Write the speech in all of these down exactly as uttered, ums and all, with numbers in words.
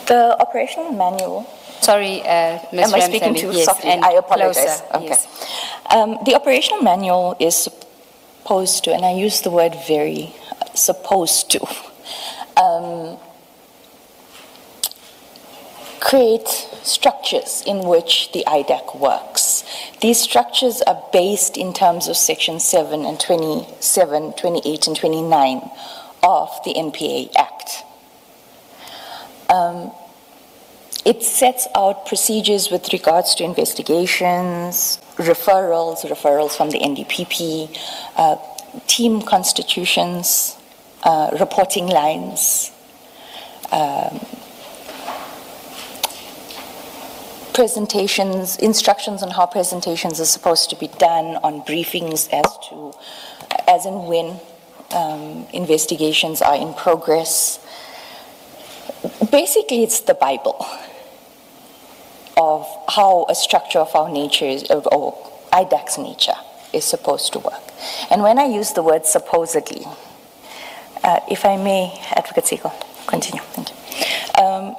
The operational manual. Sorry, uh, Miz Am I speaking too yes, softly? and I apologize. closer, Okay. yes. Um, the operational manual is supposed to, and I use the word very, uh, supposed to, um, create structures in which the I D A C works. These structures are based in terms of Section seven and twenty-seven, twenty-eight, and twenty-nine of the N P A Act. Um, it sets out procedures with regards to investigations, referrals, referrals from the N D P P, uh, team constitutions, uh, reporting lines, um, presentations, instructions on how presentations are supposed to be done, on briefings as to, as and when um, investigations are in progress. Basically, it's the Bible of how a structure of our nature is, or I D A C's nature is supposed to work. And when I use the word supposedly, uh, if I may, Advocate Segal, continue, thank you. Um,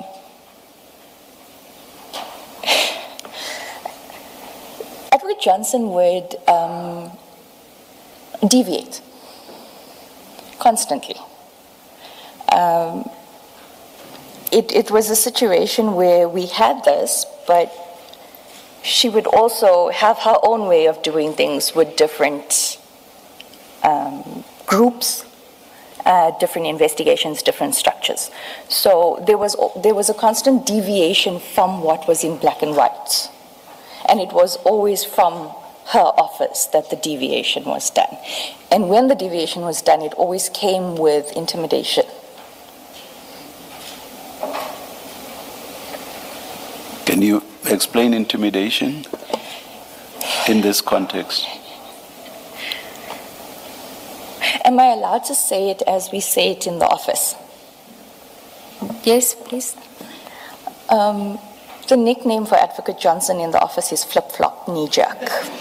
Advocate Johnson would um, deviate constantly. Um, it, it was a situation where we had this, but she would also have her own way of doing things with different um, groups, uh, different investigations, different structures. So there was, there was a constant deviation from what was in black and white. And it was always from her office that the deviation was done. And when the deviation was done, it always came with intimidation. Can you explain intimidation in this context? Am I allowed to say it as we say it in the office? Yes, please. Um, the nickname for Advocate Johnson in the office is flip-flop, knee-jerk.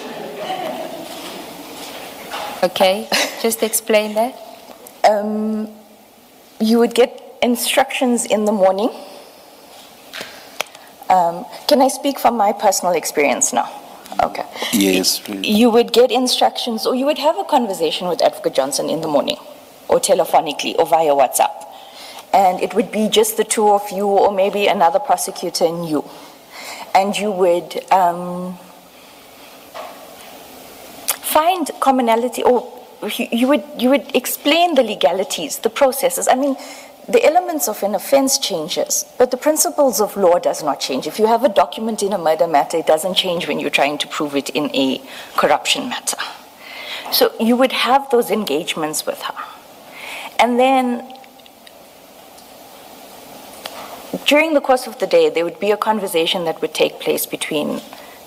Okay, just explain that. Um, you would get instructions in the morning. Um, can I speak from my personal experience now? Okay. Yes, please. You would get instructions, or you would have a conversation with Advocate Johnson in the morning, or telephonically, or via WhatsApp. And it would be just the two of you, or maybe another prosecutor and you. And you would um, find commonality, or you would, you would explain the legalities, the processes. I mean, the elements of an offense changes, but the principles of law does not change. If you have a document in a murder matter, it doesn't change when you're trying to prove it in a corruption matter. So you would have those engagements with her. And then during the course of the day, there would be a conversation that would take place between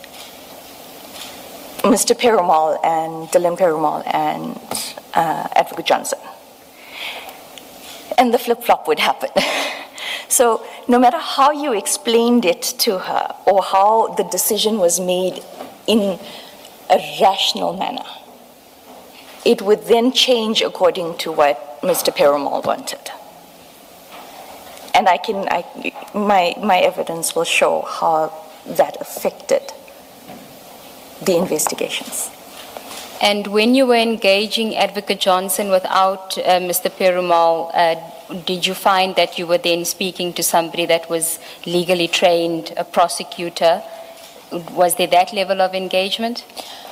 Mister Perumal and Dylan Perumal and uh, Advocate Johnson. And the flip-flop would happen. So no matter how you explained it to her, or how the decision was made in a rational manner, it would then change according to what Mister Perumal wanted. And I can, I, my, my evidence will show how that affected the investigations. And when you were engaging Advocate Johnson without uh, Mister Perumal, uh, did you find that you were then speaking to somebody that was legally trained, a prosecutor? Was there that level of engagement?